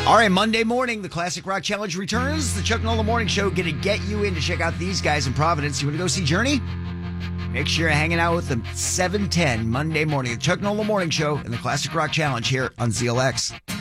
All right, Monday morning, the Classic Rock Challenge returns. The Chuck Nolan Morning Show going to get you in to check out these guys in Providence. You want to go see Journey? Make sure you're hanging out with them 7:10 Monday morning. The Chuck Nolan Morning Show and the Classic Rock Challenge here on ZLX.